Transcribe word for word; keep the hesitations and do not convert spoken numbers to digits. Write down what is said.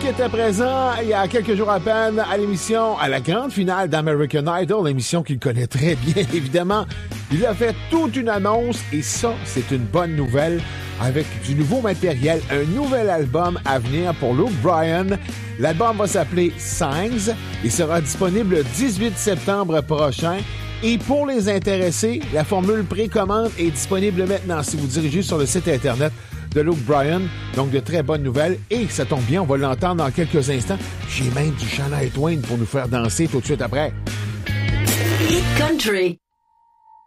était présent il y a quelques jours à peine à l'émission, à la grande finale d'American Idol, l'émission qu'il connaît très bien, évidemment. Il a fait toute une annonce et ça, c'est une bonne nouvelle. Avec du nouveau matériel, un nouvel album à venir pour Luke Bryan. L'album va s'appeler Signs et sera disponible le dix-huit septembre prochain. Et pour les intéressés, la formule précommande est disponible maintenant si vous dirigez sur le site Internet de Luke Bryan. Donc, de très bonnes nouvelles. Et ça tombe bien, on va l'entendre dans quelques instants. J'ai même du Shania Twain pour nous faire danser tout de suite après. Hit Country.